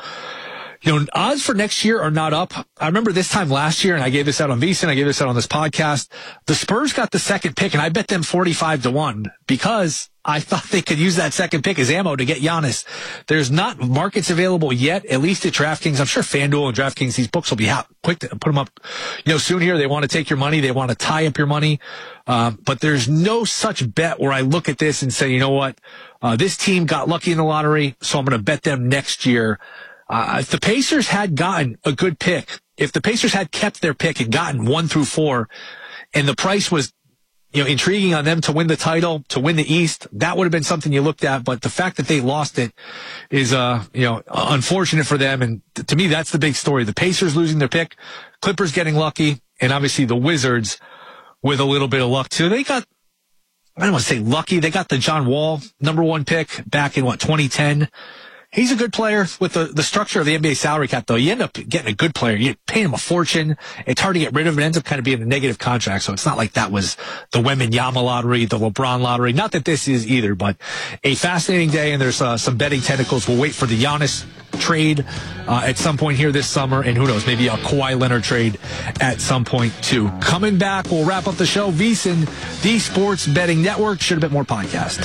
[SPEAKER 1] odds for next year are not up. I remember this time last year, and I gave this out on VSiN, I gave this out on this podcast. The Spurs got the 2nd pick, and I bet them 45-1 because I thought they could use that 2nd pick as ammo to get Giannis. There's not markets available yet, at least at DraftKings. I'm sure FanDuel and DraftKings, these books will be quick to put them up, soon here. They want to take your money. They want to tie up your money. But there's no such bet where I look at this and say, you know what? This team got lucky in the lottery, so I'm going to bet them next year. If the Pacers had gotten a good pick, if the Pacers had kept their pick and gotten 1 through 4, and the price was, intriguing on them to win the title, to win the East, that would have been something you looked at. But the fact that they lost it is, unfortunate for them. And to me, that's the big story. The Pacers losing their pick, Clippers getting lucky, and obviously the Wizards with a little bit of luck too. They got, I don't want to say lucky, they got the John Wall #1 pick back in 2010. He's a good player with the structure of the NBA salary cap, though. You end up getting a good player. You pay him a fortune. It's hard to get rid of. It ends up kind of being a negative contract. So it's not like that was the Wembanyama lottery, the LeBron lottery. Not that this is either, but a fascinating day. And there's some betting tentacles. We'll wait for the Giannis trade at some point here this summer, and who knows, maybe a Kawhi Leonard trade at some point too. Coming back, we'll wrap up the show. VSiN, the Sports Betting Network, Should a Bit More podcast.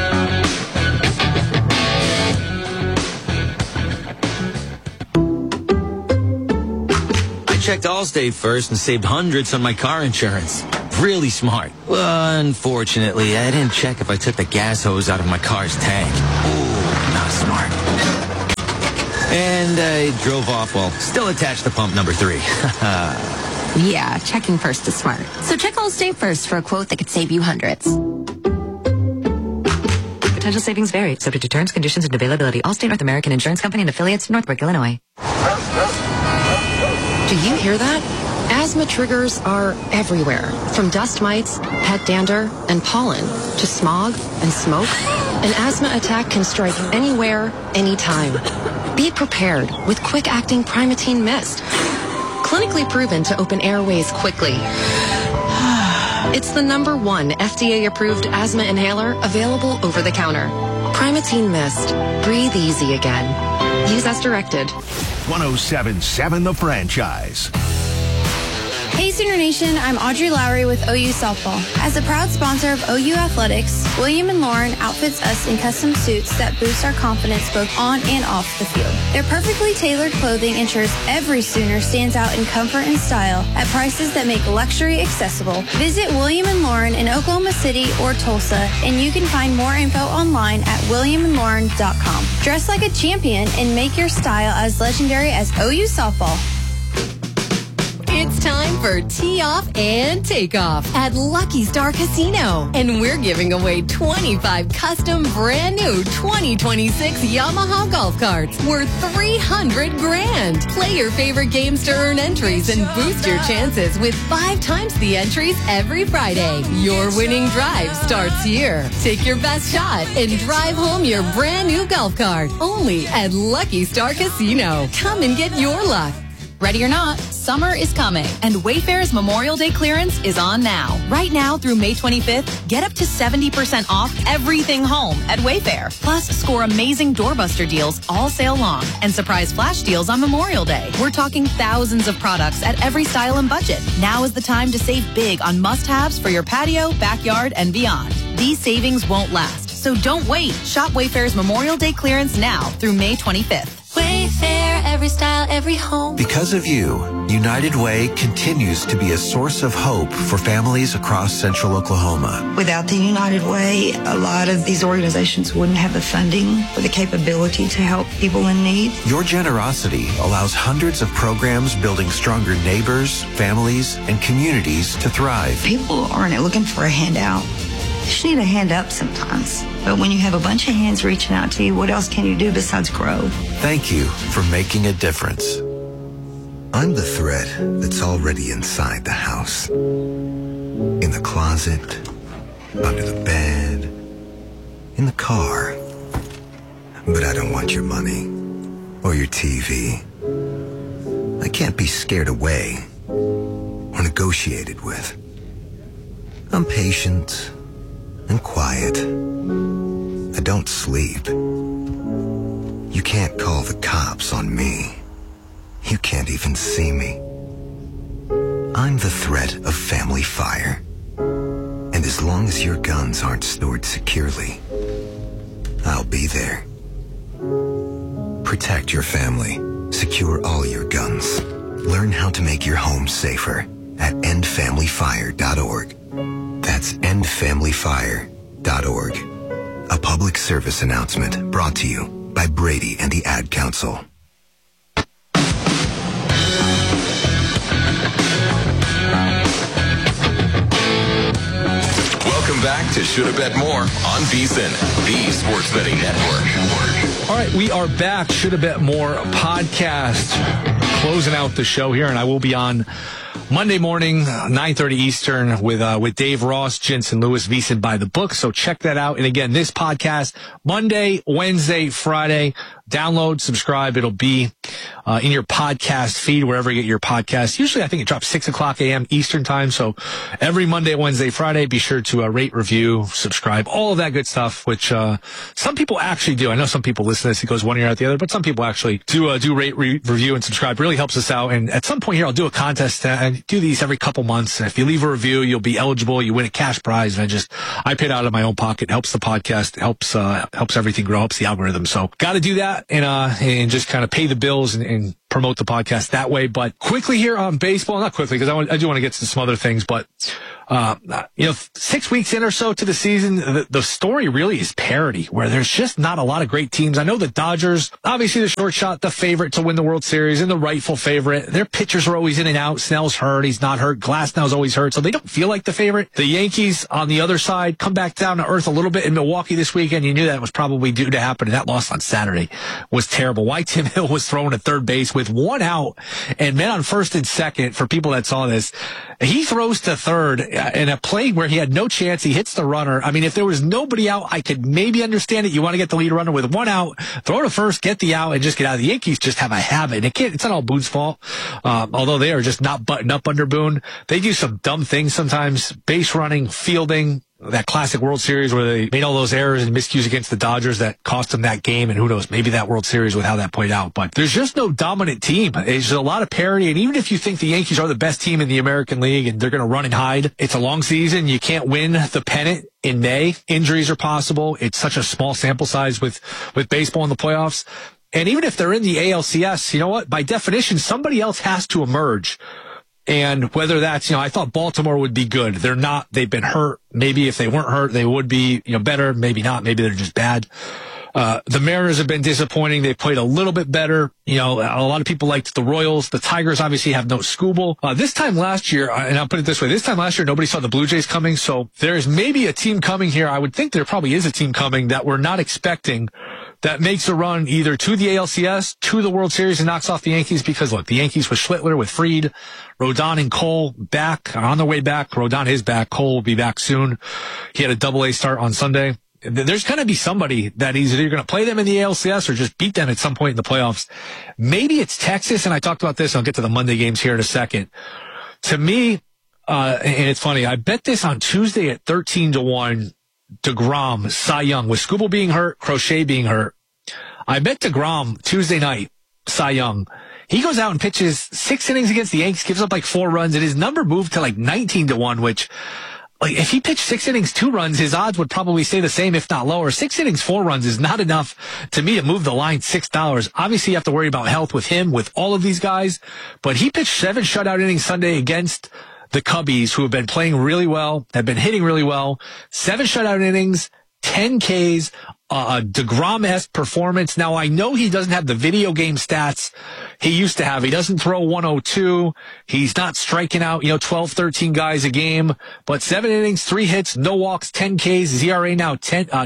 [SPEAKER 19] I checked Allstate first and saved hundreds on my car insurance. Really smart. Well, unfortunately, I didn't check if I took the gas hose out of my car's tank. Ooh, not smart. And I drove off while still attached to pump number 3.
[SPEAKER 20] Yeah, checking first is smart. So check Allstate first for a quote that could save you hundreds.
[SPEAKER 21] Potential savings vary, subject to terms, conditions, and availability. Allstate North American Insurance Company and affiliates, Northbrook, Illinois.
[SPEAKER 22] Do you hear that? Asthma triggers are everywhere, from dust mites, pet dander, and pollen, to smog and smoke. An asthma attack can strike anywhere, anytime. Be prepared with quick-acting Primatene Mist. Clinically proven to open airways quickly. It's the #1 FDA-approved asthma inhaler available over the counter. Primatene Mist. Breathe easy again. Use as directed.
[SPEAKER 23] 107.7 The Franchise.
[SPEAKER 24] Hey Sooner Nation, I'm Audrey Lowry with OU Softball. As a proud sponsor of OU Athletics, William & Lauren outfits us in custom suits that boost our confidence both on and off the field. Their perfectly tailored clothing ensures every Sooner stands out in comfort and style at prices that make luxury accessible. Visit William & Lauren in Oklahoma City or Tulsa, and you can find more info online at williamandlauren.com. Dress like a champion and make your style as legendary as OU Softball.
[SPEAKER 25] It's time for Tee Off and Takeoff at Lucky Star Casino. And we're giving away 25 custom brand new 2026 Yamaha golf carts worth $300 grand. Play your favorite games to earn entries and boost your chances with 5 times the entries every Friday. Your winning drive starts here. Take your best shot and drive home your brand new golf cart. Only at Lucky Star Casino. Come and get your luck.
[SPEAKER 16] Ready or not, summer is coming, and Wayfair's Memorial Day clearance is on now. Right now through May 25th, get up to 70% off everything home at Wayfair. Plus, score amazing doorbuster deals all sale long and surprise flash deals on Memorial Day. We're talking thousands of products at every style and budget. Now is the time to save big on must-haves for your patio, backyard, and beyond. These savings won't last, so don't wait. Shop Wayfair's Memorial Day clearance now through May 25th.
[SPEAKER 17] Wayfair, every style, every home.
[SPEAKER 26] Because of you, United Way continues to be a source of hope for families across central Oklahoma.
[SPEAKER 27] Without the United Way, a lot of these organizations wouldn't have the funding or the capability to help people in need.
[SPEAKER 26] Your generosity allows hundreds of programs building stronger neighbors, families, and communities to thrive.
[SPEAKER 27] People aren't looking for a handout. You just need a hand up sometimes. But when you have a bunch of hands reaching out to you, what else can you do besides grow?
[SPEAKER 26] Thank you for making a difference.
[SPEAKER 28] I'm the thread that's already inside the house. In the closet, under the bed, in the car. But I don't want your money or your TV. I can't be scared away or negotiated with. I'm patient and quiet. I don't sleep. You can't call the cops on me. You can't even see me. I'm the threat of family fire. And as long as your guns aren't stored securely, I'll be there. Protect your family. Secure all your guns. Learn how to make your home safer at endfamilyfire.org. That's endfamilyfire.org. A public service announcement brought to you by Brady and the Ad Council.
[SPEAKER 9] Welcome back to Shoulda Bet More on VSiN, the Sports Betting Network.
[SPEAKER 1] All right, we are back. Shoulda Bet More podcast, closing out the show here, and I will be on Monday morning, 9:30 Eastern, with Dave Ross, Jensen Lewis, VSiN by the book. So check that out. And again, this podcast Monday, Wednesday, Friday, Download, subscribe. It'll be in your podcast feed, wherever you get your podcast. Usually, I think it drops 6 o'clock a.m. Eastern time. So every Monday, Wednesday, Friday, be sure to rate, review, subscribe, all of that good stuff, which some people actually do. I know some people listen to this. It goes one ear out the other, but some people actually do rate, review, and subscribe. Really helps us out. And at some point here, I'll do a contest. And do these every couple months. If you leave a review, you'll be eligible. You win a cash prize. And I paid out of my own pocket. It helps the podcast. It helps everything grow. Helps the algorithm. So got to do that and just kind of pay the bills and promote the podcast that way. But quickly here on baseball, not quickly because I do want to get to some other things, but 6 weeks in or so to the season, the story really is parity, where there's just not a lot of great teams. I know the Dodgers, obviously the short shot, the favorite to win the World Series and the rightful favorite. Their pitchers are always in and out. Snell's hurt. He's not hurt. Glasnow's always hurt. So they don't feel like the favorite. The Yankees on the other side come back down to earth a little bit in Milwaukee this weekend. You knew that was probably due to happen. And that loss on Saturday was terrible. Why Tim Hill was thrown at third base with one out and men on first and second, for people that saw this, he throws to third in a play where he had no chance. He hits the runner. I mean, if there was nobody out, I could maybe understand it. You want to get the lead runner with one out, throw to first, get the out, and just get out. The Yankees just have a habit. It's not all Boone's fault. Although they are just not buttoned up under Boone. They do some dumb things sometimes. Base running, fielding. That classic World Series where they made all those errors and miscues against the Dodgers that cost them that game, and who knows, maybe that World Series with how that played out. But there's just no dominant team. There's a lot of parity, and even if you think the Yankees are the best team in the American League and they're going to run and hide, it's a long season. You can't win the pennant in May. Injuries are possible. It's such a small sample size with baseball in the playoffs. And even if they're in the ALCS, you know what? By definition, somebody else has to emerge. And whether that's, I thought Baltimore would be good. They're not. They've been hurt. Maybe if they weren't hurt, they would be, better. Maybe not. Maybe they're just bad. The Mariners have been disappointing. They played a little bit better. A lot of people liked the Royals. The Tigers obviously have no Skubal. This time last year, and I'll put it this way, this time last year, nobody saw the Blue Jays coming. So there's maybe a team coming here. I would think there probably is a team coming that we're not expecting that makes a run either to the ALCS, to the World Series, and knocks off the Yankees. Because look, the Yankees with Schlittler, with Fried, Rodon and Cole back, on their way back. Rodon is back. Cole will be back soon. He had a double-A start on Sunday. There's going to be somebody that is either going to play them in the ALCS or just beat them at some point in the playoffs. Maybe it's Texas, and I talked about this. I'll get to the Monday games here in a second. To me, and it's funny, I bet this on Tuesday at 13-1, DeGrom, Cy Young, with Skubal being hurt, Crochet being hurt. I bet DeGrom Tuesday night, Cy Young. He goes out and pitches 6 innings against the Yankees, gives up like 4 runs, and his number moved to like 19-1, which, like, if he pitched 6 innings, 2 runs, his odds would probably stay the same, if not lower. 6 innings, 4 runs is not enough to me to move the line $6. Obviously, you have to worry about health with him, with all of these guys, but he pitched 7 shutout innings Sunday against the Cubbies, who have been playing really well, have been hitting really well. 7 shutout innings, 10 Ks, DeGrom-esque performance. Now, I know he doesn't have the video game stats he used to have. He doesn't throw 102. He's not striking out, 12, 13 guys a game. But 7 innings, 3 hits, no walks, 10 Ks. His ERA now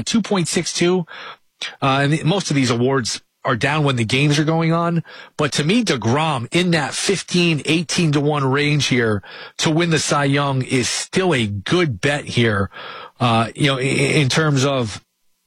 [SPEAKER 1] 2.62. And most of these awards are down when the games are going on. But to me, DeGrom in that 15, 18-1 range here to win the Cy Young is still a good bet here, in terms of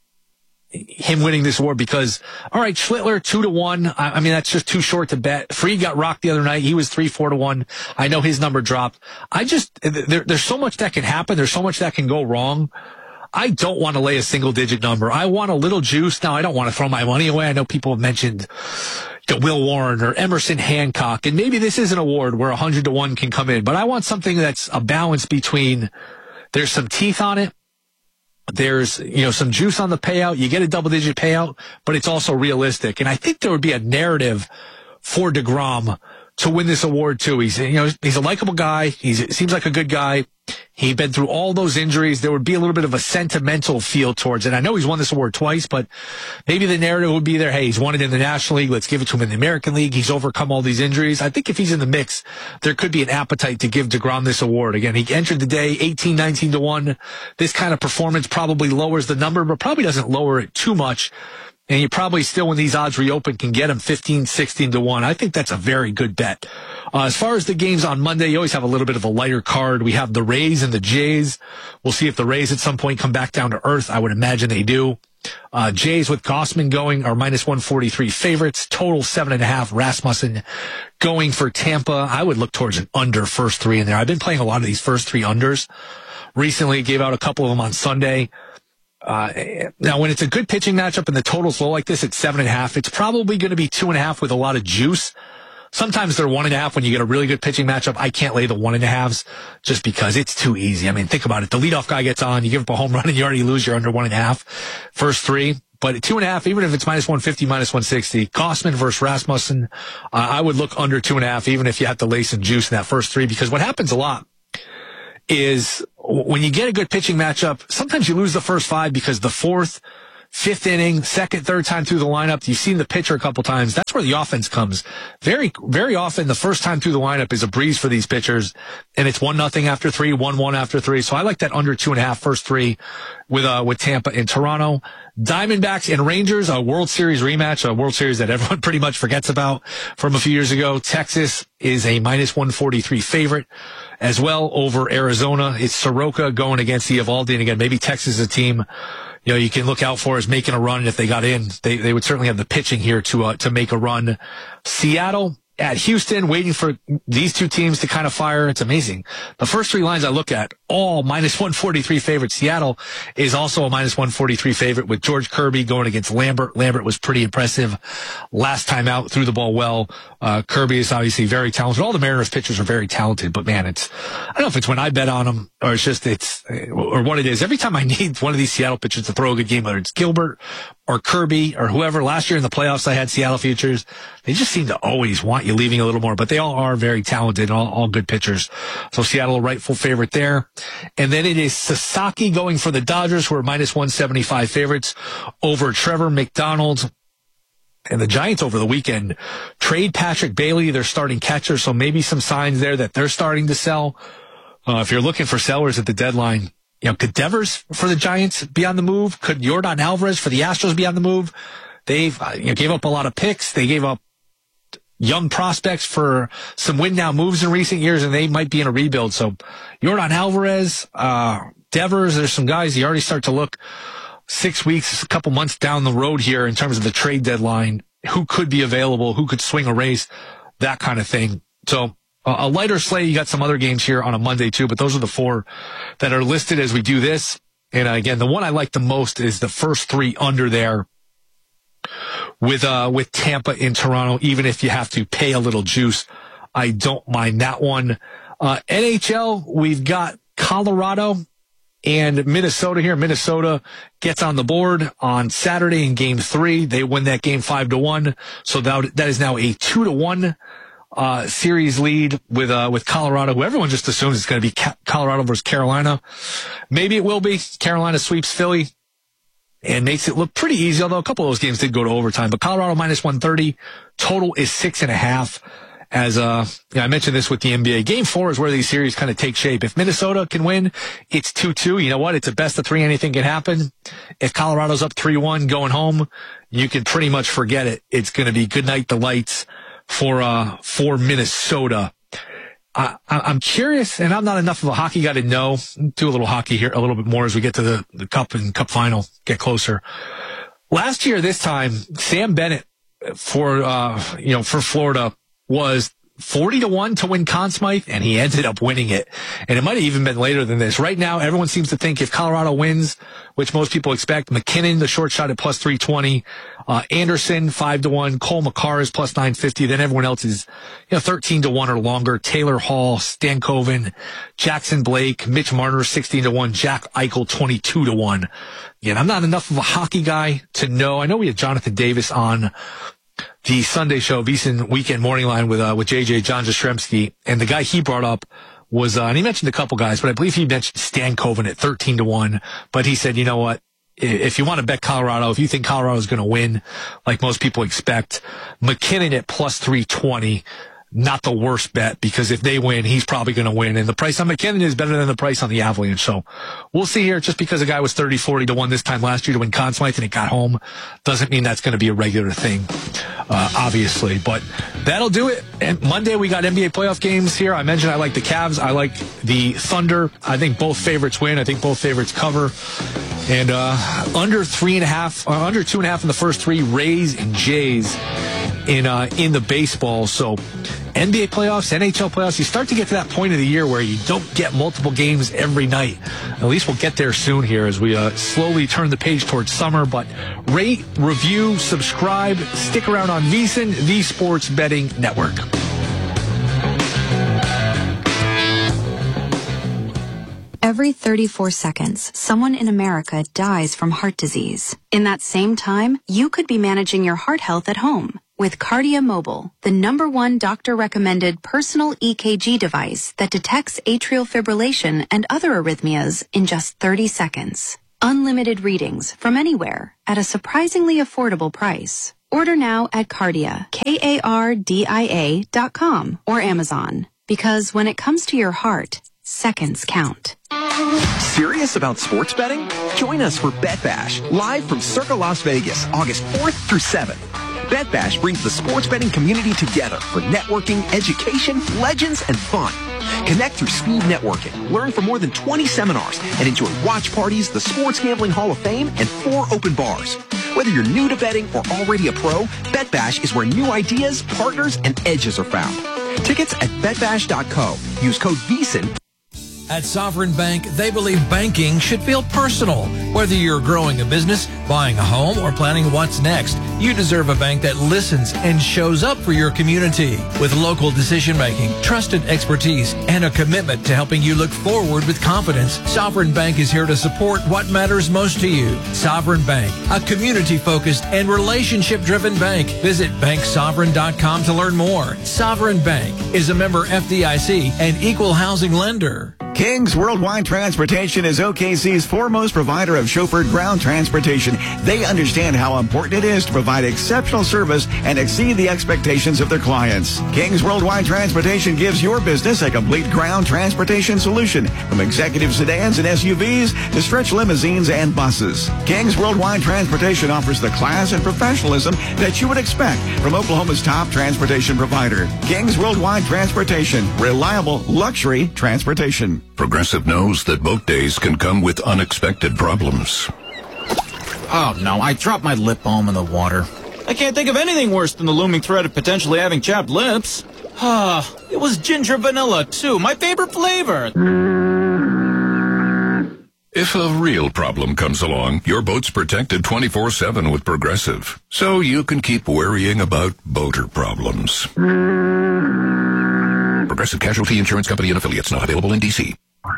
[SPEAKER 1] him winning this award. Because, all right, Schlittler 2-1. I mean, that's just too short to bet. Fried got rocked the other night. He was 3-4-1. I know his number dropped. There's so much that can happen. There's so much that can go wrong. I don't want to lay a single-digit number. I want a little juice. Now, I don't want to throw my money away. I know people have mentioned Will Warren or Emerson Hancock, and maybe this is an award where 100-1 can come in. But I want something that's a balance between there's some teeth on it, there's some juice on the payout, you get a double-digit payout, but it's also realistic. And I think there would be a narrative for DeGrom to win this award too. He's a likable guy. He seems like a good guy. He'd been through all those injuries. There would be a little bit of a sentimental feel towards it. I know he's won this award twice, but maybe the narrative would be there. Hey, he's won it in the National League. Let's give it to him in the American League. He's overcome all these injuries. I think if he's in the mix, there could be an appetite to give DeGrom this award. Again, he entered the day 18, 19-1. This kind of performance probably lowers the number, but probably doesn't lower it too much. And you probably still, when these odds reopen, can get him 15, 16-1. I think that's a very good bet. As far as the games on Monday, you always have a little bit of a lighter card. We have the Rays and the Jays. We'll see if the Rays at some point come back down to earth. I would imagine they do. Jays with Gossman going are minus 143 favorites. Total 7.5. Rasmussen going for Tampa. I would look towards an under first three in there. I've been playing a lot of these first three unders recently. Gave out a couple of them on Sunday. Now, when it's a good pitching matchup and the total's low like this at 7.5, it's probably going to be 2.5 with a lot of juice. Sometimes they're 1.5 when you get a really good pitching matchup. I can't lay the 1.5s just because it's too easy. I mean, think about it. The leadoff guy gets on, you give up a home run, and you already lose. You're under 1.5 first three. But at 2.5, even if it's minus 150, minus 160, Gossman versus Rasmussen, I would look under 2.5, even if you have to lay some juice in that first three, because what happens a lot is when you get a good pitching matchup, sometimes you lose the first five because the fourth, fifth inning, second, third time through the lineup, you've seen the pitcher a couple times. That's where the offense comes. Very, very often the first time through the lineup is a breeze for these pitchers, and it's 1-0 after three, 1-1 after three. So I like that under 2.5 first three with Tampa and Toronto. Diamondbacks and Rangers, a World Series rematch, a World Series that everyone pretty much forgets about from a few years ago. Texas is a minus 143 favorite as well over Arizona. It's Soroka going against Eovaldi. And again, maybe Texas is a team you can look out for as making a run. And if they got in, they would certainly have the pitching here to make a run. Seattle at Houston, waiting for these two teams to kind of fire. It's amazing. The first three lines I look at, all minus 143 favorites. Seattle is also a minus 143 favorite with George Kirby going against Lambert. Lambert was pretty impressive last time out, threw the ball well. Kirby is obviously very talented. All the Mariners pitchers are very talented, but man, I don't know if it's when I bet on them or or what it is. Every time I need one of these Seattle pitchers to throw a good game, whether it's Gilbert or Kirby or whoever. Last year in the playoffs, I had Seattle futures. They just seem to always want you leaving a little more, but they all are very talented, all good pitchers. So Seattle, a rightful favorite there. And then it is Sasaki going for the Dodgers, who are minus 175 favorites over Trevor McDonald. And the Giants over the weekend trade Patrick Bailey, their starting catcher. So maybe some signs there that they're starting to sell. If you're looking for sellers at the deadline, could Devers for the Giants be on the move? Could Yordan Alvarez for the Astros be on the move? They've gave up a lot of picks. They gave up young prospects for some win-now moves in recent years, and they might be in a rebuild. So Yordan Alvarez, Devers, there's some guys you already start to look 6 weeks, a couple months down the road here in terms of the trade deadline, who could be available, who could swing a race, that kind of thing. So a lighter slate. You got some other games here on a Monday too, but those are the four that are listed as we do this. And again, the one I like the most is the first three under there with Tampa and Toronto. Even if you have to pay a little juice, I don't mind that one. NHL, we've got Colorado and Minnesota here. Minnesota gets on the board on Saturday in Game 3. They win that game 5-1. So that is now a 2-1 series lead with Colorado, who everyone just assumes it's going to be Colorado versus Carolina. Maybe it will be. Carolina sweeps Philly and makes it look pretty easy, although a couple of those games did go to overtime. But Colorado minus 130. Total is 6.5. As I mentioned this with the NBA. Game 4 is where these series kind of take shape. If Minnesota can win, it's 2-2. You know what? It's a best of 3. Anything can happen. If Colorado's up 3-1 going home, you can pretty much forget it. It's going to be good night the lights for Minnesota. I'm curious, and I'm not enough of a hockey guy to know. Do a little hockey here a little bit more as we get to the Cup and Cup final, get closer. Last year, this time, Sam Bennett for Florida was 40-1 to win Conn Smythe, and he ended up winning it. And it might have even been later than this. Right now, everyone seems to think if Colorado wins, which most people expect, McKinnon, the short shot at plus 320, Anderson, 5-1, Cole Makar is plus 950. Then everyone else is, 13-1 or longer. Taylor Hall, Stankoven, Jackson Blake, Mitch Marner, 16-1, Jack Eichel, 22-1. Again, I'm not enough of a hockey guy to know. I know we had Jonathan Davis on the Sunday show, VSiN Weekend Morning Line with JJ, John Jastrzemski, and the guy he brought up was, and he mentioned a couple guys, but I believe he mentioned Stankoven at 13-1, but he said, you know what, if you want to bet Colorado, if you think Colorado is going to win, like most people expect, McKinnon at plus 320, not the worst bet, because if they win, he's probably going to win. And the price on McKinnon is better than the price on the Avalanche. So we'll see here. Just because a guy was 30-40 this time last year to win Conn Smythe and it got home doesn't mean that's going to be a regular thing, obviously. But that'll do it. And Monday we got NBA playoff games here. I mentioned I like the Cavs. I like the Thunder. I think both favorites win. I think both favorites cover. And under 3.5, under 2.5 in the first three, Rays and Jays in the baseball. So NBA playoffs, NHL playoffs, you start to get to that point of the year where you don't get multiple games every night. At least we'll get there soon here as we slowly turn the page towards summer. But rate, review, subscribe, stick around on VSiN, the Sports Betting Network.
[SPEAKER 2] Every 34 seconds, someone in America dies from heart disease. In that same time, you could be managing your heart health at home with Cardia Mobile, the #1 doctor-recommended personal EKG device that detects atrial fibrillation and other arrhythmias in just 30 seconds. Unlimited readings from anywhere at a surprisingly affordable price. Order now at Cardia, KARDIA.com or Amazon. Because when it comes to your heart, seconds count.
[SPEAKER 13] Serious about sports betting? Join us for Bet Bash, live from Circa Las Vegas, August 4th through 7th. Bet Bash brings the sports betting community together for networking, education, legends, and fun. Connect through speed networking, learn from more than 20 seminars, and enjoy watch parties, the Sports Gambling Hall of Fame, and 4 open bars. Whether you're new to betting or already a pro, Bet Bash is where new ideas, partners, and edges are found. Tickets at betbash.co. Use code VSiN.
[SPEAKER 15] At Sovereign Bank, they believe banking should feel personal. Whether you're growing a business, buying a home, or planning what's next, you deserve a bank that listens and shows up for your community. With local decision-making, trusted expertise, and a commitment to helping you look forward with confidence, Sovereign Bank is here to support what matters most to you. Sovereign Bank, a community-focused and relationship-driven bank. Visit banksovereign.com to learn more. Sovereign Bank is a member FDIC and equal housing lender.
[SPEAKER 23] King's Worldwide Transportation is OKC's foremost provider of chauffeured ground transportation. They understand how important it is to provide exceptional service and exceed the expectations of their clients. King's Worldwide Transportation gives your business a complete ground transportation solution, from executive sedans and SUVs to stretch limousines and buses. King's Worldwide Transportation offers the class and professionalism that you would expect from Oklahoma's top transportation provider. King's Worldwide Transportation, reliable luxury transportation.
[SPEAKER 3] Progressive knows that boat days can come with unexpected problems.
[SPEAKER 4] Oh no, I dropped my lip balm in the water. I can't think of anything worse than the looming threat of potentially having chapped lips. It was ginger vanilla too, my favorite flavor.
[SPEAKER 3] If a real problem comes along, your boat's protected 24/7 with Progressive, so you can keep worrying about boater problems. Progressive Casualty Insurance Company and Affiliates, not available in D.C.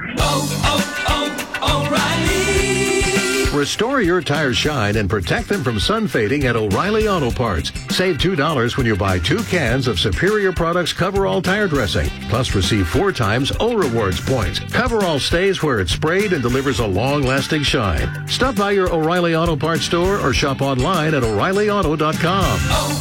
[SPEAKER 5] O'Reilly! Restore your tires' shine and protect them from sun fading at O'Reilly Auto Parts. Save $2 when you buy 2 cans of Superior Products Coverall tire dressing. Plus receive 4 times O Rewards points. Coverall stays where it's sprayed and delivers a long-lasting shine. Stop by your O'Reilly Auto Parts store or shop online at O'ReillyAuto.com.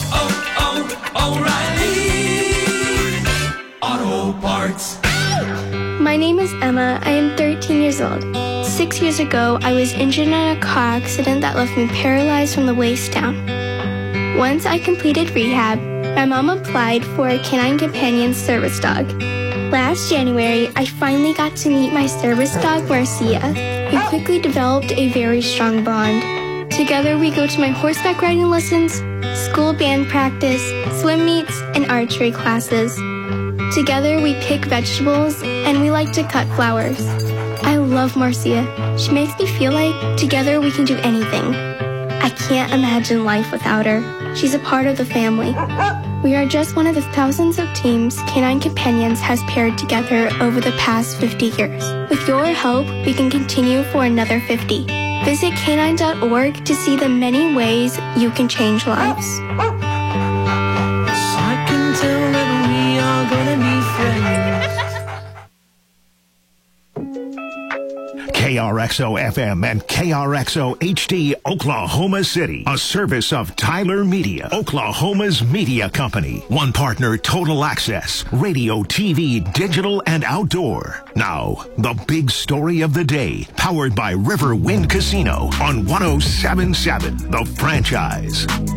[SPEAKER 11] O'Reilly Auto Parts.
[SPEAKER 24] My name is Emma. I am 13 years old. 6 years ago, I was injured in a car accident that left me paralyzed from the waist down. Once I completed rehab, my mom applied for a Canine Companion service dog. Last January, I finally got to meet my service dog, Marcia. We quickly developed a very strong bond. Together, we go to my horseback riding lessons, school band practice, swim meets, and archery classes. Together, we pick vegetables, and we like to cut flowers. I love Marcia. She makes me feel like together we can do anything. I can't imagine life without her. She's a part of the family. We are just one of the thousands of teams Canine Companions has paired together over the past 50 years. With your help, we can continue for another 50. Visit canine.org to see the many ways you can change lives.
[SPEAKER 11] I can tell that we are gonna be friends.
[SPEAKER 23] KRXO FM and KRXO HD Oklahoma City, a service of Tyler Media, Oklahoma's media company. One partner, Total Access, radio, TV, digital, and outdoor. Now, the big story of the day, powered by River Wind Casino on 107.7 The Franchise.